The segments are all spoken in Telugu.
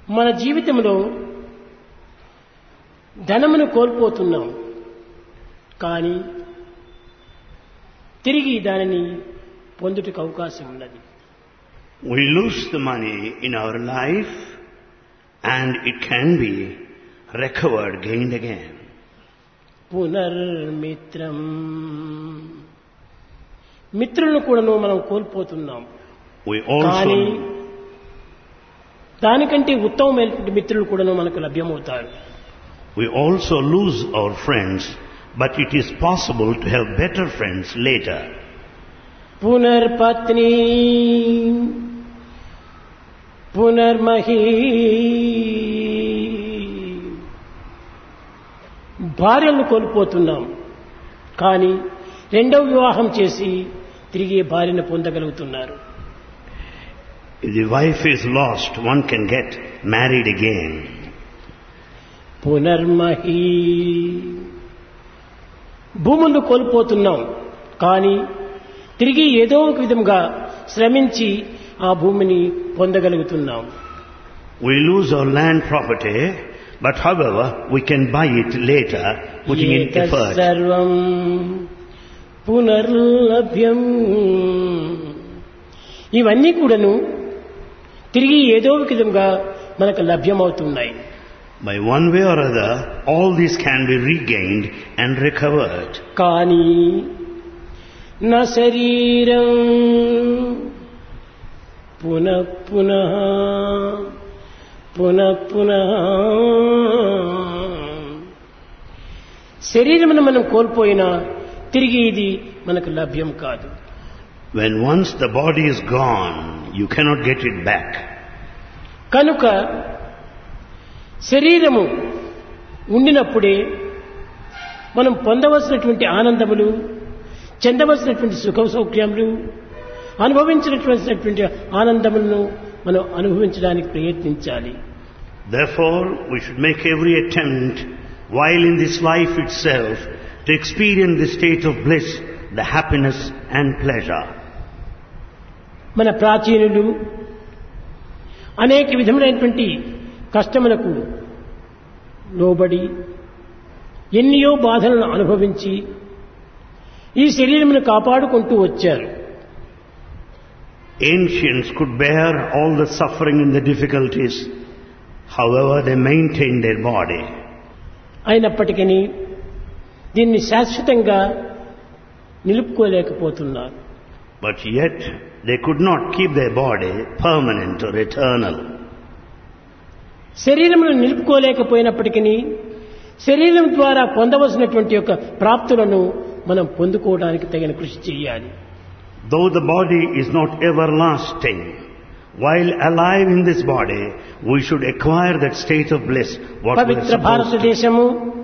మన జీవితంలో ధనమును కోల్పోతున్నాం, కానీ తిరిగి దానిని పొందుటకు అవకాశం ఉన్నది. We lose the money in our life and it can be recovered, gained again. పునర్మిత్రం, మిత్రులను కూడాను మనం కోల్పోతున్నాం. We కానీ also దానికంటే ఉత్తమమైనటువంటి మిత్రులు కూడాను మనకు లభ్యమవుతారు. lose our friends, but it is possible to have better friends later. పునర్పత్ని పునర్మహీ, భార్యలను కోల్పోతున్నాం, కానీ రెండవ వివాహం చేసి తిరిగి భార్యను పొందగలుగుతున్నారు. If the wife is lost, one can get married again. పునర్మహీ, భూములను కోల్పోతున్నాం, కానీ తిరిగి ఏదో ఒక విధంగా శ్రమించి ఆ భూమిని పొందగలుగుతున్నాం. We lose our land property, but however, we can buy it later, putting in effort. సర్వం పునర్లభ్యం, ఇవన్నీ కూడాను తిరిగి ఏదో ఒక విధంగా మనకు లభ్యమవుతున్నాయి. By one way or other, all these can be regained and recovered. కానీ నా శరీరం పునః పునః పునః పునః, శరీరమును మనం కోల్పోయినా తిరిగి ఇది మనకు లభ్యం కాదు. When once the body is gone, you cannot get it back. కనుక శరీరము ఉండినప్పుడే మనం పొందవలసినటువంటి ఆనందములు, చెందవలసినటువంటి సుఖ సౌఖ్యములు, అనుభవించినటువంటి ఆనందములను మనం అనుభవించడానికి ప్రయత్నించాలి. Therefore, we should make every attempt, while in this life itself, to experience the state of bliss, the happiness and pleasure. మన ప్రాచీనులు అనేక విధములైనటువంటి కష్టములకు లోబడి ఎన్నో బాధలను అనుభవించి ఈ శరీరమును కాపాడుకుంటూ వచ్చారు. Ancients could bear all the suffering and the difficulties, however they maintained their body. అయినప్పటికీ దీన్ని శాశ్వతంగా నిలుపుకోలేకపోతున్నారు. But yet they could not keep their body permanent or eternal. శరీరమును నిలుపుకోలేకపోయినప్పటికీ శరీరం ద్వారా పొందవలసినటువంటి యొక్క ప్రాప్తులను మనం పొందుకోవడానికి తగిన కృషి చేయాలి. Though the body is not everlasting, while alive in this body, we should acquire that state of bliss. What we are Pavitra supposed to. భారతదేశము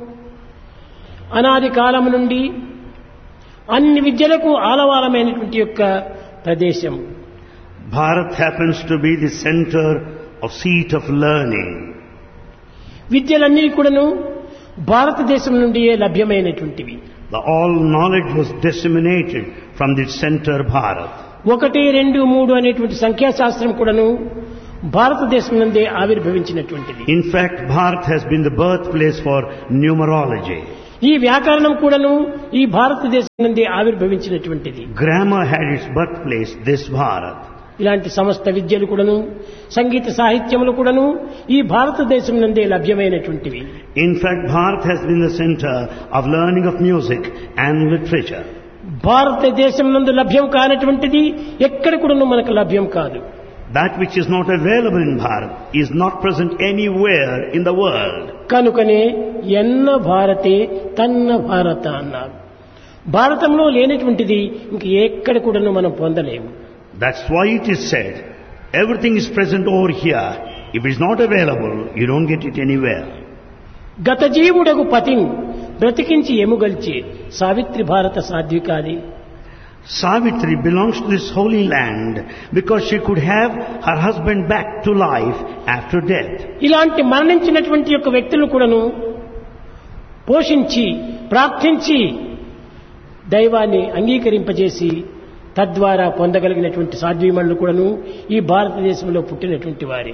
అనాది కాలము నుండి అన్ని విద్యలకు ఆలవాలమైనటువంటి యొక్క ప్రదేశం. Bharat happens to be the center of seat of learning. విద్యలన్నీ కూడాను భారతదేశం నుండియే లభ్యమైనటువంటివి. All knowledge was disseminated from the center Bharat. 1, 2, 3 అనేటువంటి సంఖ్యాశాస్త్రం కూడాను భారతదేశం నుండే ఆవిర్భవించినటువంటిది. In fact, Bharat has been the birthplace for numerology. ఈ వ్యాకరణం కూడాను ఈ భారతదేశం నుండి ఆవిర్భవించినటువంటిది. Grammar had its birthplace, this Bharat. ఇలాంటి సమస్త విద్యలు కూడాను, సంగీత సాహిత్యములు కూడాను ఈ భారతదేశం నుండే లభ్యమైనటువంటివి. In fact, Bharat has been the center of learning of music and literature. భారతదేశం నందు లభ్యం కానటువంటిది ఎక్కడ కూడాను మనకు లభ్యం కాదు. That which is not available in Bharat is not present anywhere in the world. కనుకనే ఎన్న భారతే తన్న భారత అన్నారు. భారతంలో లేనటువంటిది ఇంక ఎక్కడ కూడాను మనం పొందలేము. That's why it is said, everything is present over here. If it is not available, you don't get it anywhere. గత జీవుడకు పతిని బ్రతికించి ఎముగల్చే సావిత్రి భారత సాధ్వికాది. Savitri belongs to this holy land because she could have her husband back to life after death. ఇలాంటి మరణించినటువంటి యొక్క వ్యక్తులను కూడాను పోషించి ప్రార్థించి దైవాన్ని అంగీకరింపజేసి తద్వారా పొందగలిగినటువంటి సాధ్వీమణులు కూడాను ఈ భారతదేశంలో పుట్టినటువంటి వారే.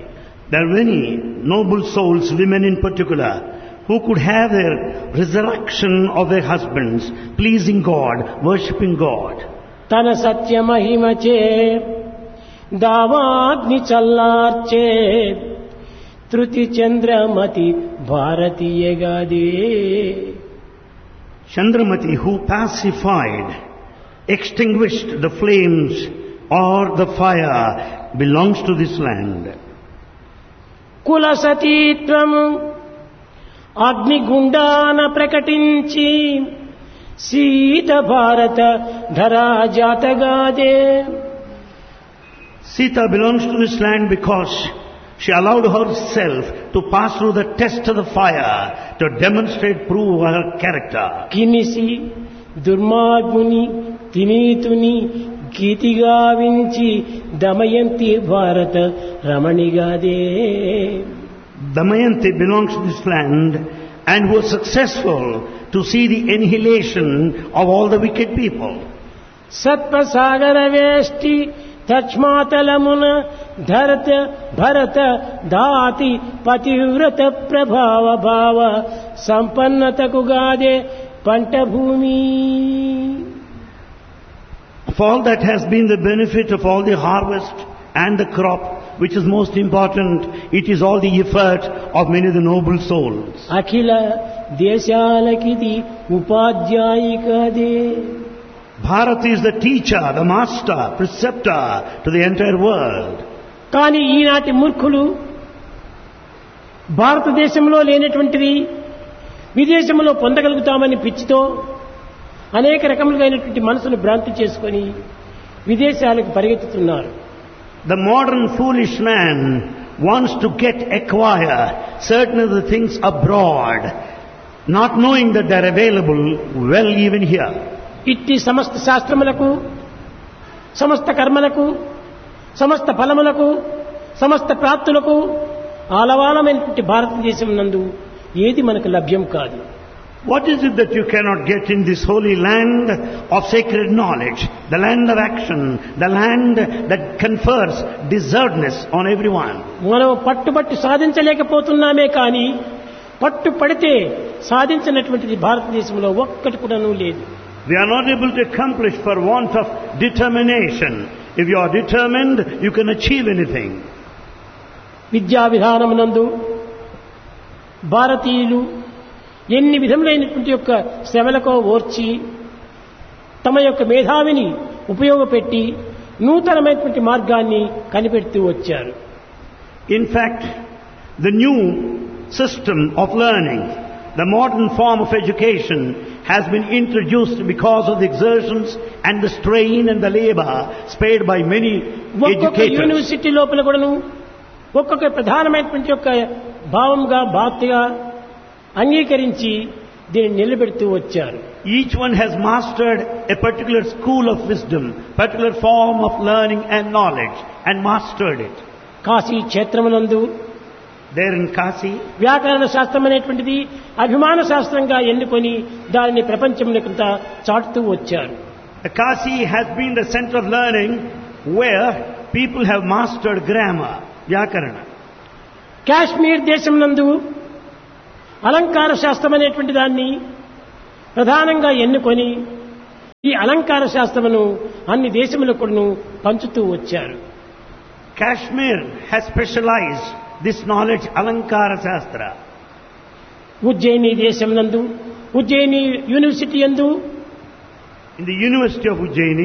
There are many noble souls, women in particular, who could have their resurrection of their husbands, pleasing God, worshipping God. తన సత్య మహిమచే దావాగ్ని చల్లార్చే Tritiya Chandramati భారతీయగాదే. Chandramati, who pacified, extinguished the flames or the fire, belongs to this land. కుల సతీత్వము అగ్నిగుండాన ప్రకటించి సీత భారత ధరా జాతగాదే. Sita belongs to this land because she allowed herself to pass through the test of the fire to demonstrate, prove her character. కినిసి దుర్మార్గుని తినీతుని Geetiga వించి Damayanti భారత రమణిగాదే. Damayanti belongs to this land and was successful to see the annihilation of all the wicked people. సత్పసాగర వేష్టి తచ్మాతలమున ధరత భరత దాతి పతివ్రత ప్రభావ భావ సంపన్నతకు గాదే పంట భూమి. Of all that has been the benefit of all the harvest and the crop, which is most important, it is all the effort of many of the noble souls. Akhila దేశాలకిది ఉపాధ్యాయికదే. Bharat is the teacher, the master, preceptor to the entire world. కానీ ఈనాటి మూర్ఖులు భారతదేశంలో లేనటువంటిది విదేశంలో పొందగలుగుతామని పిచ్చితో అనేక రకములైనటువంటి మనసును భ్రాంతి చేసుకొని విదేశాలకు పరిగెత్తుతున్నారు. The modern foolish man wants to acquire certain of the things abroad, not knowing that they are available well even here. ఇట్టి సమస్త శాస్త్రములకు సమస్త కర్మలకు సమస్త ఫలములకు సమస్త ప్రాప్తులకు ఆలవాలమైనటువంటి భారతదేశం నందు ఏది మనకు లభ్యం కాదు. What is it that you cannot get in this holy land of sacred knowledge, the land of action, the land that confers deservedness on everyone? మనం పట్టుబట్టి సాధించలేకపోతున్నామే కానీ పట్టు పడితే సాధించినటువంటిది భారతదేశంలో ఒక్కటి కూడాను లేదు. We are not able to accomplish for want of determination. If you are determined, you can achieve anything. విద్యా విధానమునందు భారతీయులు ఎన్ని విధములైనటువంటి యొక్క శ్రమలకో ఓర్చి తమ యొక్క మేధావిని ఉపయోగపెట్టి నూతనమైనటువంటి మార్గాన్ని కనిపెడుతూ వచ్చారు. In fact, the new system of learning, the modern form of education, has been introduced because of the exertions and the strain and the labor spared by many educators. University లోపల కూడాను ఒక్కొక్క ప్రధానమైనటువంటి యొక్క భావంగా బాధ్యతగా అంగీకరించి దీన్ని నిలబెడుతూ వచ్చారు. Each one has mastered a particular school of wisdom, particular form of learning and knowledge, and mastered it. Kashi క్షేత్రమునందు There in Kasi, వ్యాకరణ శాస్త్రం అనేటువంటిది అభిమాన శాస్త్రంగా ఎన్నుకొని దానిని ప్రపంచమునకంతా చాటుతూ వచ్చారు. the Kasi has been the center of learning where people have mastered grammar, Vyakarana. Kashmir దేశం నందు అలంకార శాస్త్రం అనేటువంటి దాన్ని ప్రధానంగా ఎన్నుకొని ఈ అలంకార శాస్త్రమును అన్ని దేశములకు పంచుతూ వచ్చారు. Kashmir has specialized this knowledge, Alankara Shastra. Ujjaini దేశం నందు ఉజ్జయిని యూనివర్సిటీ యందు In the University of Ujjaini,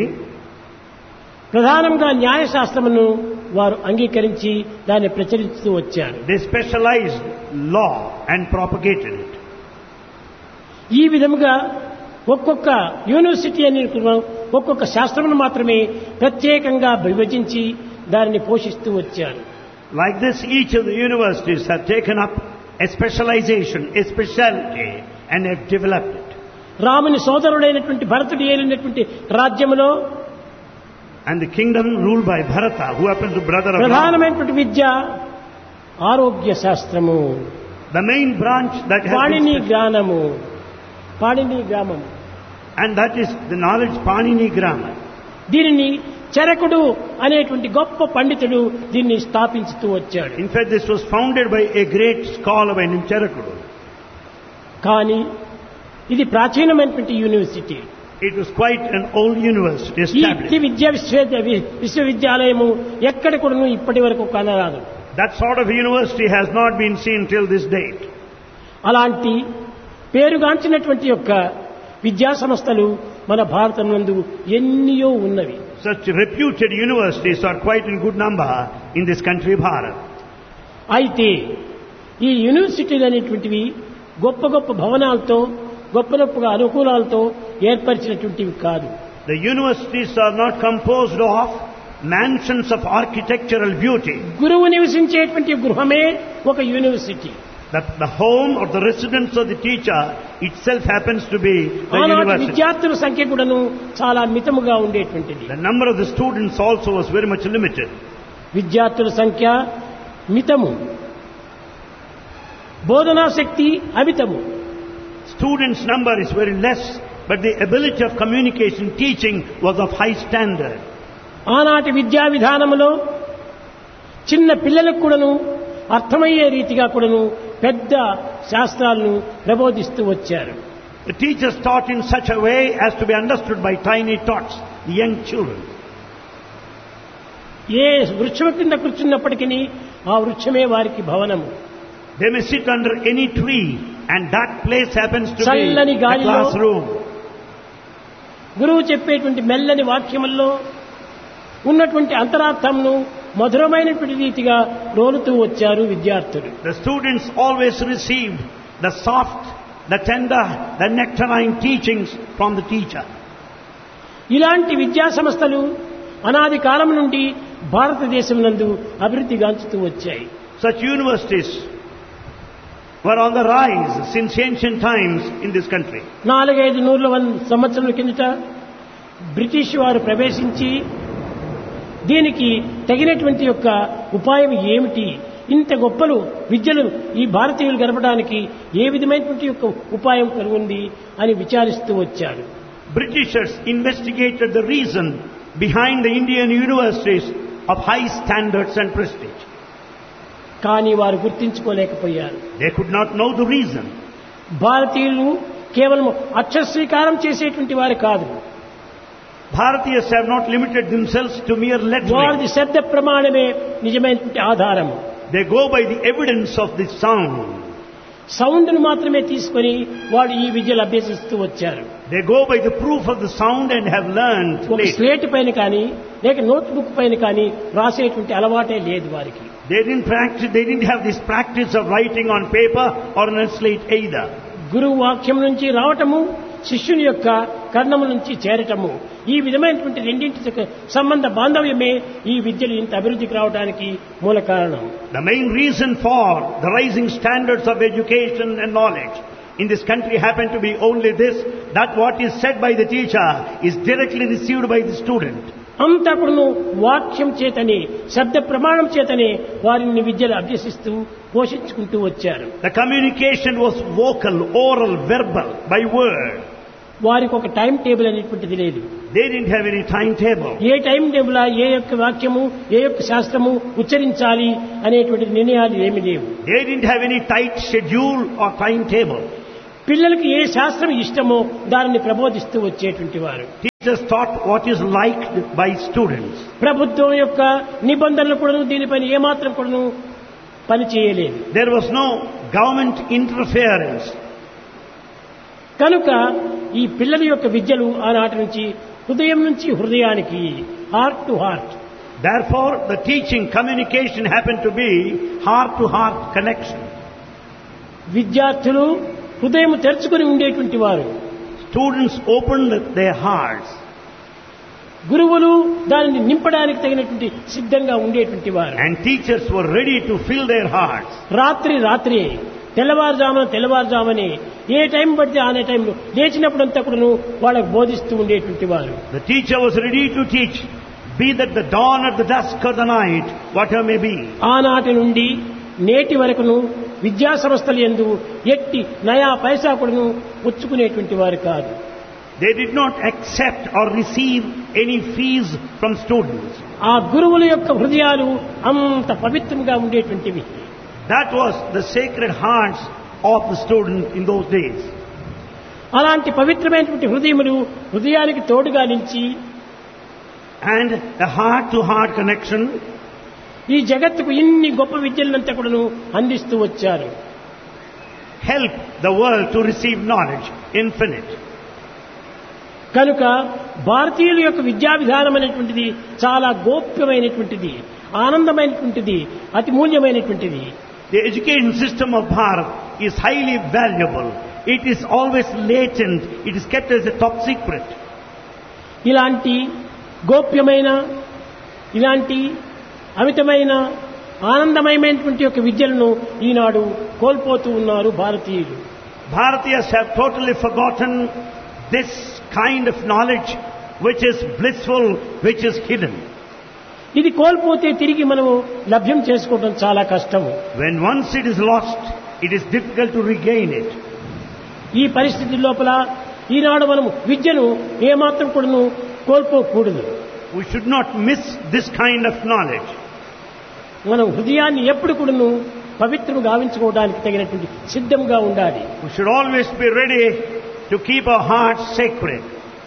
ప్రధానంగా న్యాయశాస్త్రమును వారు అంగీకరించి దాన్ని ప్రచురిస్తూ వచ్చారు. they specialized law and propagated it. ఈ విధముగా ఒక్కొక్క యూనివర్సిటీ అని ఒక్కొక్క శాస్త్రమును మాత్రమే ప్రత్యేకంగా విభజించి దానిని పోషిస్తూ వచ్చారు. Like this, each of the universities have taken up a specialization, a specialty, and have developed it. రాముని సోదరుడైనటువంటి భరతుడు ఏలినటువంటి రాజ్యములో And the kingdom ruled by Bharata, who happens to be brother of Rama. ప్రధానమైనటువంటి విద్య ఆరోగ్య శాస్త్రము, The main branch that has Panini been, జ్ఞానము, పాణిని గ్రామం. and that is the knowledge Panini grammar. దీనిని చరకుడు అనేటువంటి గొప్ప పండితుడు దీన్ని స్థాపించుతూ వచ్చాడు. In fact, this was founded by a great scholar by name Charakudu. కానీ ఇది ప్రాచీనమైనటువంటి university. It was quite an old university ఈ established. విద్యా విశ్వవిద్యాలయము ఎక్కడ కూడా ఇప్పటి వరకు కనరాదు. That sort of university has not been seen till this date. అలాంటి పేరుగాంచినటువంటి యొక్క విద్యా సంస్థలు మన భారతం నందు ఎన్నో ఉన్నవి. Such reputed universities are quite in good number in this country, Bharat. అయితే ఈ యూనివర్సిటీలు అనేటువంటివి గొప్ప గొప్ప భవనాలతో గొప్ప గొప్పగా అనుకూలాలతో ఏర్పరిచినటువంటివి కాదు. The universities are not composed of mansions of architectural beauty. గురువు నివసించేటువంటి గృహమే ఒక university. The home or the residence of the teacher itself happens to be the ఆనాటి university. విద్యార్థుల సంఖ్య కూడాను చాలా మితముగా ఉండేటువంటిది. The number of the students also was very much limited. విద్యార్థుల సంఖ్య మితము, బోధనా శక్తి అమితము. Students' number is very less, but the ability of communication, teaching was of high standard. ఆనాటి విద్యా విధానములో చిన్న పిల్లలకు కూడాను అర్థమయ్యే రీతిగా కూడాను పెద్ద శాస్త్రాలను ప్రబోధిస్తూ వచ్చారు. The teachers taught in such a way as to be understood by tiny tots, the young children. ఏ వృక్షం కింద కూర్చున్నప్పటికీ ఆ వృక్షమే వారికి భవనము. They may sit under any tree and that place happens to be చల్లని a గాలిలో classroom. గురువు చెప్పేటువంటి మెల్లని వాక్యముల్లో ఉన్నటువంటి అంతరార్థంను మధురమైనటువంటి రీతిగా రోలుతూ వచ్చారు విద్యార్థులు. The students always received the soft, the tender, the nectarine teachings from the teacher. ఇలాంటి విద్యా సంస్థలు అనాది కాలం నుండి భారతదేశం నందు అభివృద్ధి గాంచుతూ వచ్చాయి. Such universities were on the rise since ancient times in this country. 400 సంవత్సరాల కిందట బ్రిటిష్ వారు ప్రవేశించి దీనికి తగినటువంటి యొక్క ఉపాయం ఏమిటి, ఇంత గొప్పలు విద్యలు ఈ భారతీయులు గడపడానికి ఏ విధమైనటువంటి యొక్క ఉపాయం కలుగుంది అని విచారిస్తూ వచ్చారు. Britishers investigated the reason behind the Indian universities of high standards and prestige. కానీ వారు గుర్తించుకోలేకపోయారు. They could not know the reason. భారతీయులు కేవలం అక్షరస్వీకారం చేసేటువంటి వారు కాదు. Bharatiyas have not limited themselves to mere lettering. వారిది శబ్ద ప్రమాణమే నిజమైనటువంటి ఆధారము. They go by the evidence of the sound. సౌండ్ను మాత్రమే తీసుకొని వాడు ఈ విద్యలు అభ్యసిస్తూ వచ్చారు. They go by the proof of the sound and have learned ఒక later. స్లేట్ పైన కానీ లేక నోట్ బుక్ పైన కానీ రాసేటువంటి అలవాటే లేదు వారికి. They didn't have this practice of writing on paper or on a slate either. గురువు వాక్యం నుంచి రావటము, శిష్యుని యొక్క కర్ణము నుంచి చేరటము, ఈ విధమైనటువంటి రెండింటి సంబంధ బాంధవ్యమే ఈ విద్యలు ఇంత అభివృద్ధికి రావడానికి మూల కారణం. The main reason for the rising standards of education and knowledge in this country happen to be only this, that what is said by the teacher is directly received by the student. అంతా కూడా వాక్యం చేతనే, శబ్ద ప్రమాణం చేతనే వారిని విద్యలు అభ్యసిస్తూ పోషించుకుంటూ వచ్చారు. The communication was vocal, oral, verbal, by word. వారికి ఒక టైం టేబుల్ అనేటువంటిది లేదు. They didn't have any timetable. A time table, ఏ యొక్క వాక్యము, ఏ యొక్క శాస్త్రము ఉచ్చరించాలి అనేటువంటి నిర్ణయాలు ఏమీ లేవు. They didn't have any tight schedule or timetable. పిల్లలకి ఏ శాస్త్రం ఇష్టమో దానిని ప్రబోధిస్తూ వచ్చేటువంటి వారు. Teachers taught what is liked by students. ప్రభుత్వం యొక్క నిబంధనలు కూడా దీనిపైన ఏమాత్రం కూడా పని చేయలేదు. There was no government interference. కనుక ఈ పిల్లల యొక్క విద్యలు ఆనాటి నుంచి హృదయం నుంచి హృదయానికి, heart to heart. Therefore, the teaching, communication happened to be heart-to-heart connection. విద్యార్థులు హృదయం తెరుచుకుని ఉండేటువంటి వారు. Students opened their hearts. గురువులు దానిని నింపడానికి తగినటువంటి సిద్ధంగా ఉండేటువంటి వారు. And teachers were ready to fill their hearts. రాత్రి తెల్లవారుజామని ఏ టైం పడితే ఆ టైంలో లేచినప్పుడంతా కూడా వాళ్ళకు బోధిస్తూ ఉండేటువంటి వారు. The teacher was ready to teach, be that the dawn or the dusk or the night, whatever may be. ఆనాటి నుండి నేటి వరకును విద్యా సంస్థలు యందు ఎట్టి నయా పైసా కూడాను పుచ్చుకునేటువంటి వారు కాదు. They did not accept or receive any fees from students. ఆ గురువుల యొక్క హృదయాలు అంత పవిత్రంగా ఉండేటువంటివి. That was the sacred hearts of the student in those days. అలాంటి పవిత్రమైనటువంటి హృదయానికి తోడుగా నిలిచి And a heart-to-heart connection, ఈ జగత్తుకు ఇన్ని గొప్ప విద్యలంతా కూడాను అందిస్తూ వచ్చారు. help the world to receive knowledge, infinite. కనుక భారతీయుల యొక్క విద్యా విధానం అనేటువంటిది చాలా గోప్యమైనటువంటిది, ఆనందమైనటువంటిది, అతి మూల్యమైనటువంటిది. The education system of Bharat is highly valuable. It is always latent. It is kept as a top secret. ఇలాంటి గోప్యమైన, ఇలాంటి అమితమైన ఆనందమయమైనటువంటి యొక్క విద్యలను ఈనాడు కోల్పోతూ ఉన్నారు భారతీయులు. Bharatiyas have totally forgotten this kind of knowledge which is blissful, which is hidden. ఇది కోల్పోతే తిరిగి మనము లభ్యం చేసుకోవడం చాలా కష్టము. When once it is lost, it is difficult to regain it. ఈ పరిస్థితి లోపల ఈనాడు మనము విద్యను ఏమాత్రం కూడాను కోల్పోకూడదు. We should not miss this kind of knowledge. మనం హృదయాన్ని ఎప్పుడు కూడాను పవిత్రం గావించుకోవడానికి తగినటువంటి సిద్ధంగా ఉండాలి. We should always be ready to keep our hearts sacred.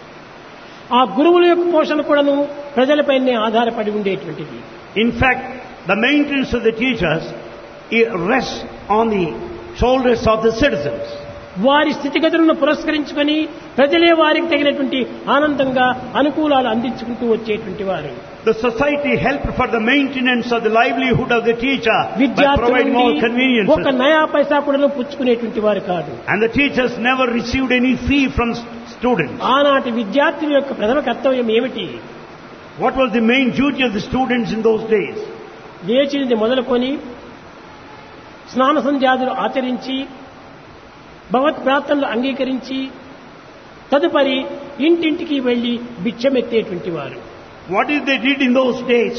ఆ గురువుల యొక్క పోషణ కూడాను ప్రజలపైనే ఆధారపడి ఉండేటువంటిది. In fact, the maintenance of the teachers rests on the shoulders of the citizens. వారి స్థితిగతులను పురస్కరించుకొని ప్రజలే వారికి తగినటువంటి ఆనందంగా అనుకూలాలు అందించుకుంటూ వచ్చేటువంటి వారు. The society helped for the maintenance of the livelihood of the teacher by విద్యార్థుల providing all నుండి conveniences. ఒక నయా పైసా కూడా పుచ్చుకునేటువంటి వారు కాదు. And the teachers never received any fee from students. ఆనాటి విద్యార్థుల యొక్క ప్రథమ కర్తవ్యం ఏమిటి? What was the main duty of the students in those days? లేచినది మొదలుకొని స్నాన సంధ్యాదులు ఆచరించి భగవత్ ప్రార్థనలు అంగీకరించి తదుపరి ఇంటింటికి వెళ్లి భిక్షమెత్తేటువంటి వారు. What did they did in those days?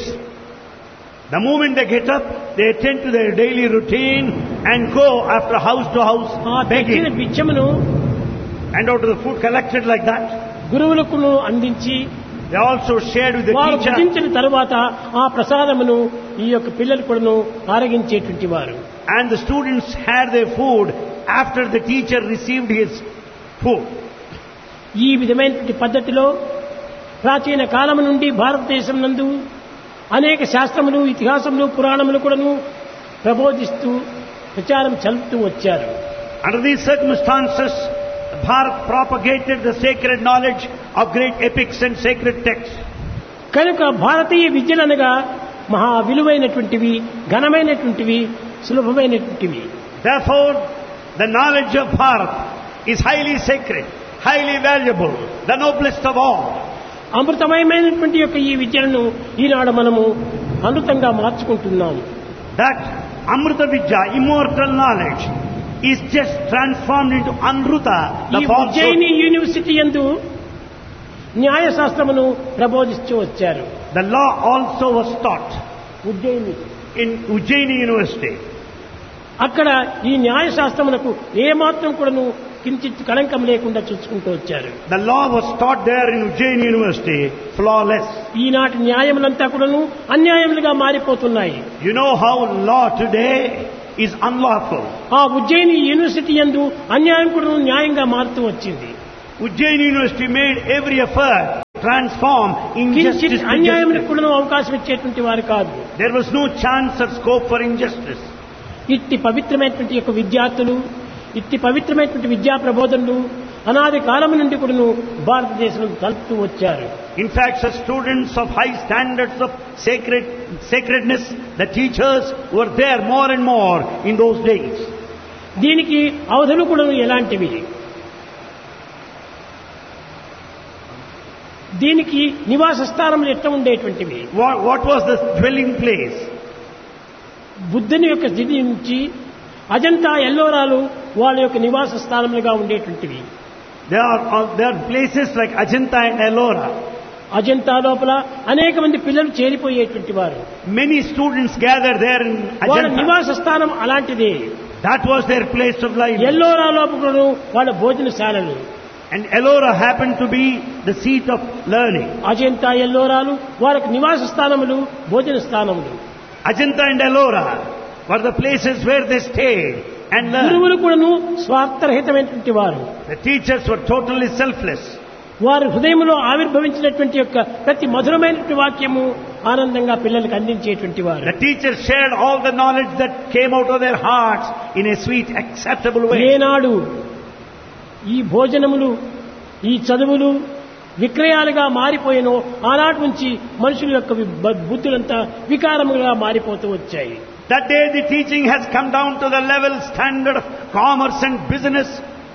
The moment they get up, they attend to their daily routine and go after house to house ఆ తెచ్చిన begging. భిక్షమును And out of the food collected like that, గురువులకు అందించి they also shared with the వారు teacher. భుజించిన తరువాత ఆ ప్రసాదమును ఈ యొక్క పిల్లలు కూడాను ఆరగించేటువంటి వారు. And the students had their food after the teacher received his food. ఈ విధమైనటువంటి పద్ధతిలో ప్రాచీన కాలం నుండి భారతదేశం నందు అనేక శాస్త్రములు, ఇతిహాసములు, పురాణములు కూడాను ప్రబోధిస్తూ ప్రచారం చల్లుతూ వచ్చారు. Under these circumstances, Bharat propagated the sacred knowledge of great epics and sacred texts. కనుక భారతీయ విద్యలనగా మహా విలువైనటువంటివి, ఘనమైనటువంటివి, సులభమైనటువంటివి. Therefore, the knowledge of Bharat is highly sacred, highly valuable, the noblest of all. అమృతమయమైనటువంటి యొక్క ఈ విద్యలను ఈనాడు మనము అమృతంగా మార్చుకుంటున్నాము. That Amrita Vidya, immortal knowledge, is just transformed into Amruta, ఈ the falsehood. ఉజ్జయిని యూనివర్సిటీ యందు న్యాయశాస్త్రమును ప్రబోధిస్తూ వచ్చారు. The law also was taught Ujjaini in Ujjaini University. అక్కడ ఈ న్యాయశాస్త్రమునకు ఏమాత్రం కూడాను కించిత్ కళంకం లేకుండా చూసుకుంటూ వచ్చారు. The law was taught there in Ujjaini University, flawless. ఈనాటి న్యాయములంతా కూడాను అన్యాయములుగా మారిపోతున్నాయి. You know how law today is unlawful. ఆ ఉజ్జయిని యూనివర్సిటీ యందు అన్యాయం కూడా న్యాయంగా మారుతూ వచ్చింది. Ujjaini University made every effort to transform injustice కించిత్ to అన్యాయములకు justice. కూడా అవకాశం ఇచ్చేటువంటి వారు కాదు. There was no chance or scope for injustice. ఇట్టి పవిత్రమైనటువంటి యొక్క విద్యార్థులు, ఇట్టి పవిత్రమైనటువంటి విద్యా ప్రబోధనలు అనాది కాలం నుండి కూడాను భారతదేశంలో తలుపుతూ వచ్చారు. In fact, such students of high standards of sacredness, the teachers were there more and more in those days. దీనికి అవధులు కూడా ఎలాంటివి? దీనికి నివాస స్థానములు ఎట్లా ఉండేటువంటివి? What was the dwelling place? బుద్ధుని యొక్క స్థితి నుంచి అజంతా ఎల్లోరాలు వాళ్ళ యొక్క నివాస స్థానములుగా ఉండేటువంటివి. There are places like Ajanta and Ellora. Ajanta లోపల అనేక మంది పిల్లలు చేరిపోయేటువంటి వారు. Many students gather there in వాళ్ళ Ajanta. నివాస స్థానం అలాంటిదే. That was their place of life. Ellora లోపల వాళ్ళ భోజనశాలలు. And Ellora happened to be the seat of learning. Ajanta ఎల్లోరాలు వారికి నివాస స్థానములు, భోజన స్థానములు. Ajanta and Ellora were the places where they stayed and learned. గురువులు కూడాను స్వార్థరహితమైనటువంటి వారు. The teachers were totally selfless. వారి హృదయంలో ఆవిర్భవించినటువంటి యొక్క ప్రతి మధురమైనటువంటి వాక్యము ఆనందంగా పిల్లలకు అందించేటువంటి వారు. The teachers shared all the knowledge that came out of their hearts in a sweet, acceptable way. ఏనాడు ఈ భోజనములు, ఈ చదువులు విక్రయాలుగా మారిపోయినో ఆనాటి నుంచి మనుషుల యొక్క బుద్ధులంతా వికారములుగా మారిపోతూ వచ్చాయి. That day the teaching has come down to the level standard of commerce and business.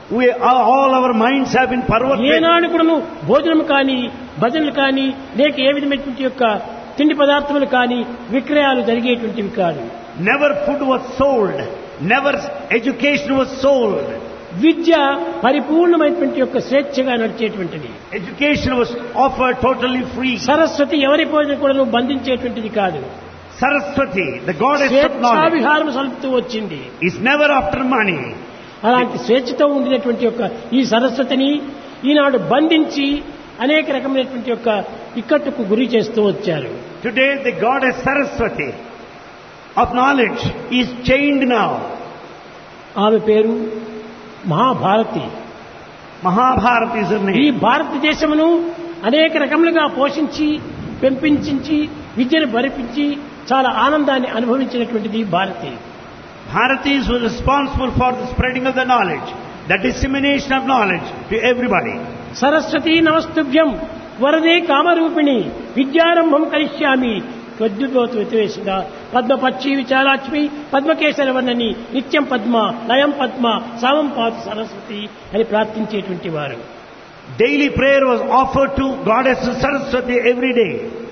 All our minds have been perverted. ఏనాడు కూడాను భోజనం కానీ, భజనలు కానీ, లేక ఏ విధమైనటువంటి యొక్క తిండి పదార్థములు కానీ విక్రయాలు జరిగేటువంటివి కాదు. Never food was sold. Never education was sold. విద్య పరిపూర్ణమైనటువంటి యొక్క స్వేచ్ఛగా నడిచేటువంటిది. Education was offered totally free. Saraswati ఎవరి పోయిన కూడా బంధించేటువంటిది కాదు. Saraswati, the goddess of knowledge, స్వేచ్ఛావిహారం సలుపుతూ వచ్చింది. is never after money. అలాంటి స్వేచ్ఛతో ఉండినటువంటి యొక్క ఈ సరస్వతిని ఈనాడు బంధించి అనేక రకమైనటువంటి యొక్క ఇక్కట్టుకు గురి చేస్తూ వచ్చారు. Today the goddess Saraswati of knowledge is chained now. ఆమె పేరు మహాభారతి. Mahabharata is her ఈ name. భారతదేశమును అనేక రకములుగా పోషించి, పెంపించి, విద్యను భరిపించి చాలా ఆనందాన్ని అనుభవించినటువంటిది Bharati. Bharatis were responsible for the spreading of the knowledge, the dissemination of knowledge to everybody. Saraswati నమస్తుభ్యం వరదే కామరూపిణి విద్యారంభం కరిష్యామి త్వద్భుతోతు వితవేశిద పద్మపక్షి విచారాక్ష్మి పద్మకేశరవర్ణని నిత్యం పద్మ లయం పద్మ సామం పాతు సరస్వతి అని ప్రార్థించేటువంటి వారు. Daily prayer was offered to goddess Saraswati every day.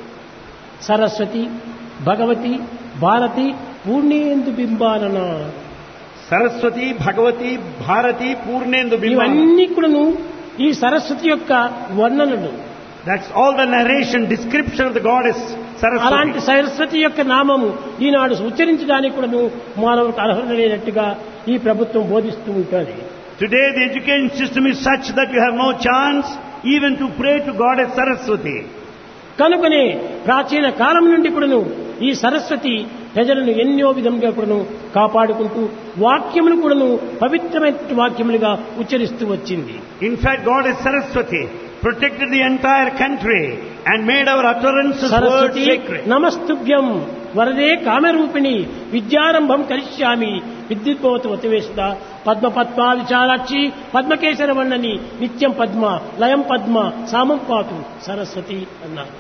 Saraswati, Bhagavati, Bharati Purnendu బింబానన. Saraswati, Bhagavati, Bharati, Purnendu Bimbana. ఇవన్నీ కూడాను ఈ సరస్వతి యొక్క వర్ణనలు. That's all the narration, description of the goddess అలాంటి Saraswati. సరస్వతి యొక్క నామము ఈనాడు ఉచ్చరించడానికి కూడాను మానవులకు అర్హత లేనట్టుగా ఈ ప్రభుత్వం బోధిస్తూ ఉంటుంది. Today the education system is such that you have no chance even to pray to goddess Saraswati. కనుకనే ప్రాచీన కాలం నుండి కూడాను ఈ సరస్వతి ప్రజలను ఎన్నో విధంగా కూడాను కాపాడుకుంటూ వాక్యములు కూడాను పవిత్రమైన వాక్యములుగా ఉచ్చరిస్తూ వచ్చింది. In fact, goddess Saraswati protected the entire country and made our utterances words Saraswati sacred. నమస్తుభ్యం వరదే కామరూపిణి విద్యారంభం కరిష్యామి విద్యుద్భవతు వతివేశిద పద్మపద్మా విచారాక్షి పద్మకేశర వర్ణని నిత్యం పద్మ లయం పద్మ సామం పాతు సరస్వతి అన్నారు.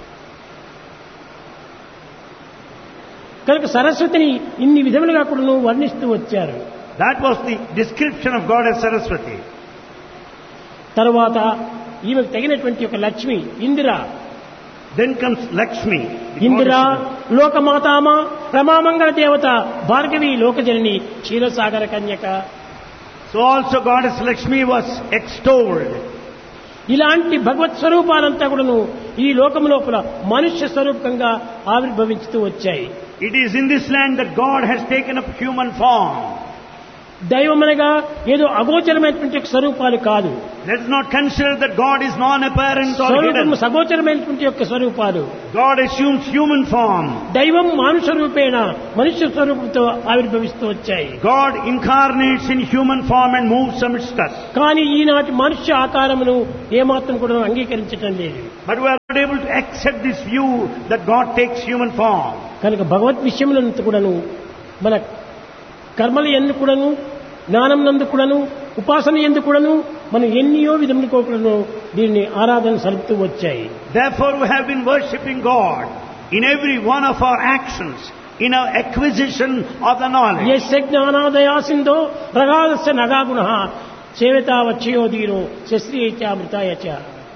కనుక సరస్వతిని ఇన్ని విధములుగా కూడా వర్ణిస్తూ వచ్చారు. That was the description of goddess Saraswati. తరువాత ఈమెకు తగినటువంటి ఒక Lakshmi Indira. Then comes Lakshmi. the Indira goddess of- లోకమాతామ రమామంగళ దేవత భార్గవి లోకజనని క్షీరసాగర కన్యక. So also goddess Lakshmi was extolled. ఇలాంటి భగవత్ స్వరూపాలంతా కూడాను ఈ లోకం లోపల మనుష్య స్వరూపంగా ఆవిర్భవించుతూ వచ్చాయి. It is in this land that God has taken up human form. దైవమనగా ఏదో అగోచరమైనటువంటి స్వరూపాలు కాదు. Let us not consider that God is non-apparent or స్వరూపము hidden. సగోచరమైనటువంటి యొక్క స్వరూపాలు. God assumes human form. దైవం మానుష రూపేణ మనుష్య స్వరూపంతో ఆవిర్భవిస్తూ వచ్చాయి. God incarnates in human form and moves amidst us. కానీ ఈనాటి మనుష్య ఆకారమును ఏమాత్రం కూడా అంగీకరించటం లేదు. But we are not able to accept this view that God takes human form. కనుక భగవత్ విషయములంతా కూడాను మన కర్మల యందు కూడాను జ్ఞానం నందు కూడాను ఉపాసన యందు కూడాను మనం ఎన్నో విధములకు కూడాను దీన్ని ఆరాధన సలుపుతూ వచ్చాయి. Therefore we have been worshipping God in every one of our actions, in our acquisition of the knowledge. యస్య జ్ఞానాదయా సింధో ప్రగాధస్య నగాగుణః సేవితావచ్చయోధీరో శస్త్రీయచామృతాయచ.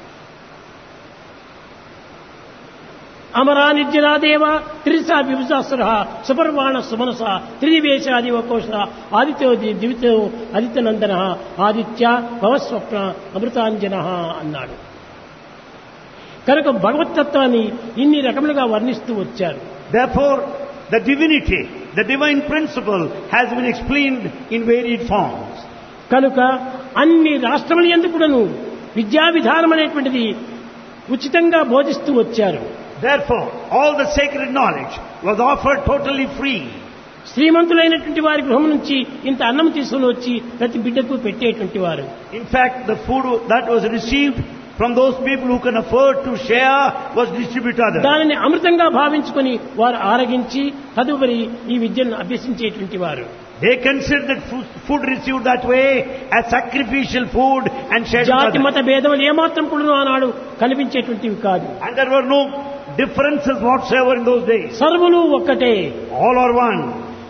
అమరా నిర్జనాదేవ త్రిసా విభుజాసుర సుపర్వాణ సుమనస త్రినివేశాదివకోశ ఆదిత్యో దివితో ఆదిత్యనందన ఆదిత్య భవస్వప్న అమృతాంజన అన్నాడు. కనుక భగవత్తత్వాన్ని ఇన్ని రకములుగా వర్ణిస్తూ వచ్చారు. Therefore the divinity, the divine principle has been explained in varied forms. కనుక అన్ని రాష్ట్రముల యందు కూడాను విద్యా విధానం అనేటువంటిది ఉచితంగా బోధిస్తూ వచ్చారు. Therefore, all the sacred knowledge was offered totally free. శ్రీమంతులైనటువంటి వారి గృహం నుంచి ఇంత అన్నం తీసుకుని వచ్చి ప్రతి బిడ్డకు పెట్టేటువంటి వారు. In fact, the food that was received from those people who can afford to share was distributed to others. దానిని అమృతంగా భావించుకొని వారు ఆరగించి తదుపరి ఈ విద్యను అభ్యసించేటువంటి వారు. They considered that food received that way as sacrificial food and shared with జాతి others. మత భేదములు ఏమాత్రం కూడా ఆనాడు కనిపించేటువంటివి కాదు. And there were no differences whatsoever in those days. సర్వులు ఒక్కటే, All are one.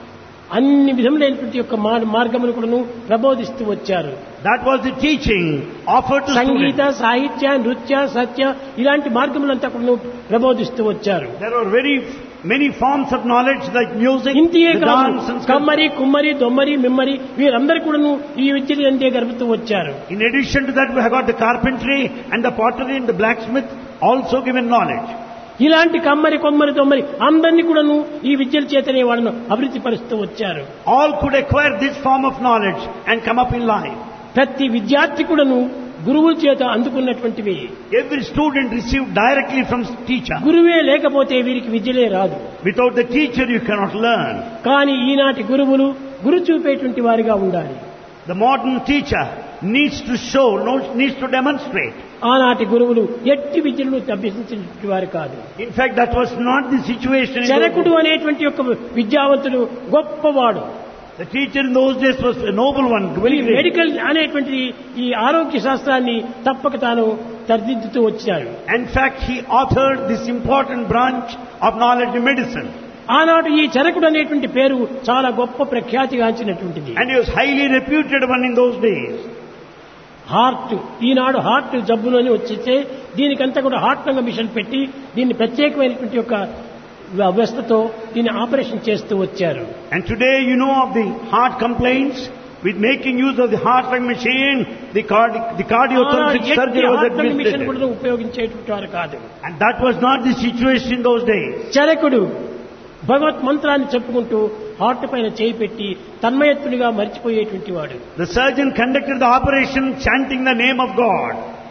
అన్ని విధములైనటువంటి యొక్క మార్గములు కూడాను ప్రబోధిస్తూ వచ్చారు. That was the teaching offered to Sangeetha, students. సాహిత్య, నృత్య, సత్య ఇలాంటి మార్గములంతా కూడాను ప్రబోధిస్తూ వచ్చారు. There were very many forms of knowledge like music, ఇంతియే the కాదు, dance and sculpture. కమ్మరి, కుమ్మరి, దొమ్మరి, మిమ్మరి వీరందరూ కూడాను ఈ విద్యలు అంతే గడుపుతూ వచ్చారు. In addition to that, we have got the carpentry and the pottery and the blacksmith also given knowledge. ఇలాంటి కమ్మరి, కొమ్మరి, దొమ్మరి అందరినీ కూడాను ఈ విద్యల చేతనే వాళ్ళను అభివృద్ధి పరుస్తూ వచ్చారు. All could acquire this form of knowledge and come up in life. ప్రతి విద్యార్థి కూడాను గురువుల చేత అందుకున్నటువంటివి. Every student received directly from teacher. గురువే లేకపోతే వీరికి విద్యలే రాదు. Without the teacher, you cannot learn. కానీ ఈనాటి గురువులు గురు చూపేటువంటి వారిగా ఉండాలి. The modern teacher needs to show, needs to demonstrate. ఆనాటి గురువులు ఎట్టి విద్యలను అభ్యసించినటువంటి వారు కాదు. In fact, that was not the situation. చరకుడు అనేటువంటి యొక్క విద్యావంతుడు గొప్పవాడు. The teacher in those days was a noble one, very great. Medical అనేటువంటి ఈ ఆరోగ్య శాస్త్రాన్ని తప్పక తాను తర్దిద్దుతూ వచ్చాడు. In fact, he authored this important branch of knowledge in medicine. ఆనాడు ఈ చరకుడు అనేటువంటి పేరు చాలా గొప్ప ప్రఖ్యాతిగాంచినటువంటిది. And he was highly reputed one in those days. Heart, Eenadu heart జబ్బులోని వచ్చేస్తే దీనికంతా కూడా హార్ట్ రంగ మిషన్ పెట్టి దీన్ని ప్రత్యేకమైనటువంటి యొక్క వ్యవస్థతో దీన్ని ఆపరేషన్ చేస్తూ వచ్చారు. And today you know of the heart complaints with making use of the heart lung machine, the cardiothoracic surgery was machine administered. కూడా ఉపయోగించేటువంటి వారు కాదు. And that was not the situation in those days. చరకుడు భగవత్ మంత్రాన్ని చెప్పుకుంటూ హార్ట్ పైన చేయి పెట్టి తన్మయత్తునిగా మరిచిపోయేటువంటి వాడు. The surgeon conducted the operation chanting the name of God.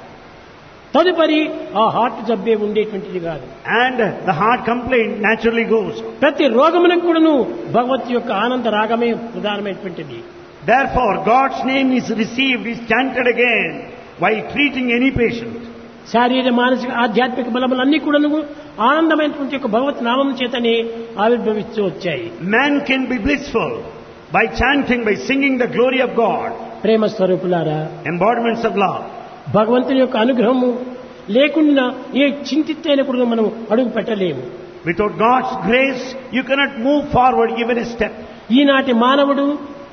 తదుపరి ఆ హార్ట్ జబ్బే ఉండేటువంటిది కాదు. And the heart complaint naturally goes. ప్రతి రోగమునకు కూడాను భగవత్ యొక్క ఆనంద రాగమే ప్రధానమైనటువంటిది. Therefore, God's name is received, is chanted again while treating any patient. శారీర, మానసిక, ఆధ్యాత్మిక బలములన్నీ కూడాను ఆనందమైనటువంటి యొక్క భగవత్ నామం చేతనే ఆవిర్భవిస్తూ వచ్చాయి. Man can be blissful by chanting, by singing the glory of God. ప్రేమ స్వరూపులారా, Embodiments of love. భగవంతుని యొక్క అనుగ్రహము లేకుండా ఏ చింతిత్తైన కూడా మనం అడుగు పెట్టలేము. Without God's grace, you cannot move forward even a step. ఈనాటి మానవుడు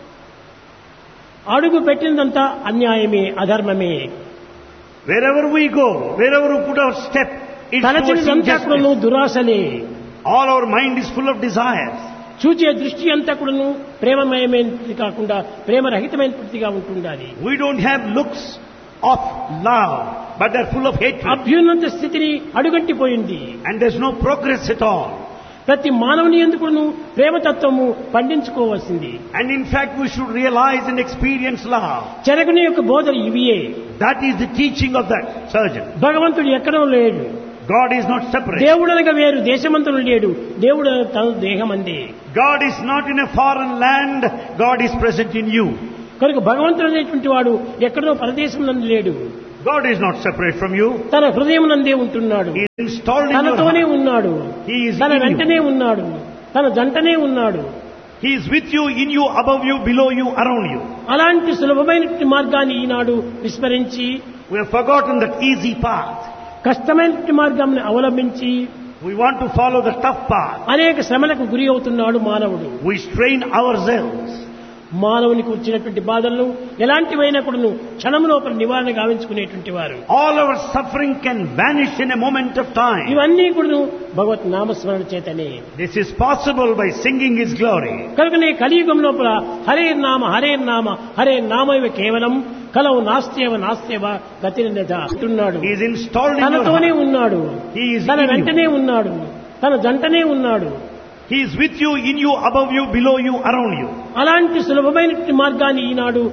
అడుగు పెట్టినదంతా అన్యాయమే, అధర్మమే. Wherever we go, wherever we put our step, it's towards తలచినదంతా కూడాను injustice. దురాశలే. All our mind is full of desires. చూచే దృష్టి అంతా కూడాను ప్రేమమయమైనది కాకుండా ప్రేమరహితమైనదిగా ఉంటుండాలి. We don't have looks of love, but they're full of hatred. అభ్యున్నత స్థితిని అడుగంటిపోయింది. And there's no progress at all. ప్రతి మానవుని ఎందుకును ప్రేమతత్వము పండించుకోవాల్సింది. And in fact, we should realize and experience love. చరకుని యొక్క బోధన ఇవియే. That is the teaching of that surgeon. భగవంతుడు ఎక్కడో లేడు. God is not separate. దేవుడనగా వేరు దేశమంతను లేడు. దేవుడు తన దేహమందే. God is not in a foreign land. God is present in you. కనుక భగవంతుడు అనేటువంటి వాడు ఎక్కడో పరదేశం నందు లేడు. God is not separate from you. తన హృదయం నందే ఉంటున్నాడు. He is installed in your తనతోనే heart. ఉన్నాడు. He is తన in you. వెంటనే ఉన్నాడు. తన జంటనే ఉన్నాడు. He is with you, in you, above you, below you, around you. అలాంటి సులభమైనటువంటి మార్గాన్ని ఈనాడు విస్మరించి We have forgotten that easy path. కష్టమైనటువంటి మార్గాన్ని అవలంబించి We want to follow the tough path. అనేక శ్రమలకు గురి అవుతున్నాడు మానవుడు. We strain ourselves. మానవునికి వచ్చినటువంటి బాధలను ఎలాంటివైనా కూడాను క్షణం లోపల నివారణ గావించుకునేటువంటి వారు. All our suffering can vanish in a moment of time. ఇవన్నీ కూడాను భగవత్ నామస్మరణ చేతనే. This is possible by singing His glory. కనుకనే కలియుగం లోపల హరే నామ హరే నామ హరే నామైవ కేవలం కలవు నాస్త్యవ నాస్త్యవ గతిరన్నద అంటున్నాడు. He is installed in your తనతోనే heart. ఉన్నాడు. He is తన in you. వెంటనే ఉన్నాడు. తన జంటనే ఉన్నాడు. He is with you, in you, above you, below you, around you. అలాంటి సులభమైనటువంటి మార్గాన్ని ఈనాడు